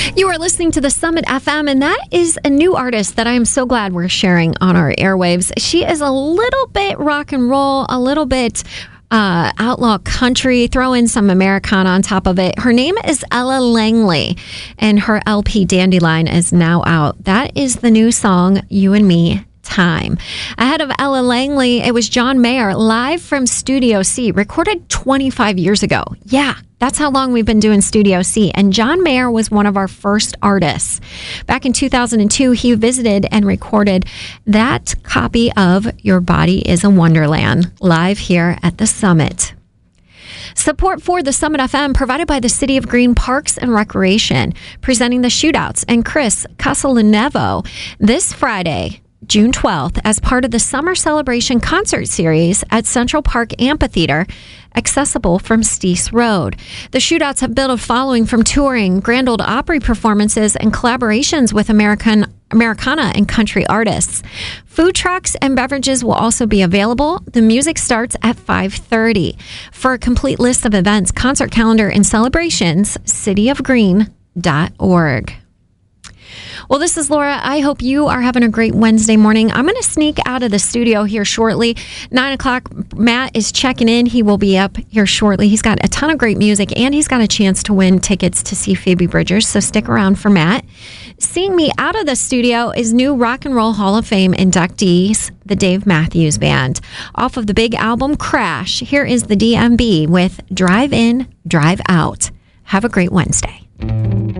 You are listening to the Summit FM, and that is a new artist that I am so glad we're sharing on our airwaves. She is a little bit rock and roll, a little bit outlaw country, throw in some Americana on top of it. Her name is Ella Langley, and her LP Dandelion is now out. That is the new song, You and Me Time. Ahead of Ella Langley, it was John Mayer live from Studio C, recorded 25 years ago. Yeah, that's how long we've been doing Studio C. And John Mayer was one of our first artists. Back in 2002, he visited and recorded that copy of Your Body is a Wonderland live here at the Summit. Support for the Summit FM provided by the City of Green Parks and Recreation, presenting the Shootouts and Chris Casalunevo this Friday, June 12th, as part of the Summer Celebration Concert Series at Central Park Amphitheater, accessible from Steese Road. The Shootouts have built a following from touring, Grand Ole Opry performances, and collaborations with Americana and country artists. Food trucks and beverages will also be available. The music starts at 5:30. For a complete list of events, concert calendar, and celebrations, cityofgreen.org. Well, this is Laura. I hope you are having a great Wednesday morning. I'm going to sneak out of the studio here shortly. 9 o'clock, Matt is checking in. He will be up here shortly. He's got a ton of great music, and he's got a chance to win tickets to see Phoebe Bridgers, so stick around for Matt. Seeing me out of the studio is new Rock and Roll Hall of Fame inductees, the Dave Matthews Band. Off of the big album Crash, here is the DMB with Drive In, Drive Out. Have a great Wednesday.